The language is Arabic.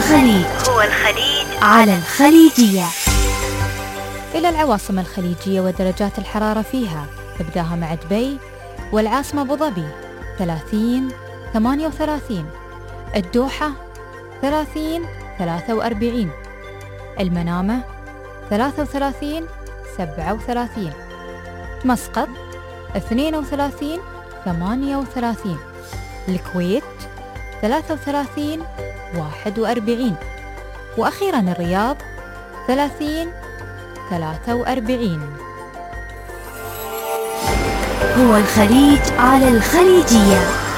الخليج. على الخليجية. إلى العواصم الخليجية ودرجات الحرارة فيها، نبداها مع دبي والعاصمة أبو ظبي 30 38، الدوحة 30 43، المنامة 33 37، مسقط 32 38، الكويت 33 41، وأخيراً الرياض 30 43. هو الخليج على الخليجية.